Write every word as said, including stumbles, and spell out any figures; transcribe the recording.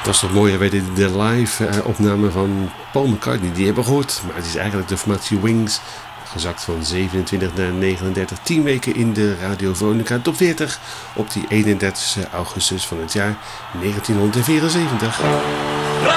Dat is toch mooi, weet je, de live uh, opname van Paul McCartney, die hebben we gehoord. Maar het is eigenlijk de formatie Wings, gezakt van zevenentwintig naar negenendertig, tien weken in de Radio Veronica Top veertig op die eenendertigste augustus van het jaar negentienhonderdvierenzeventig.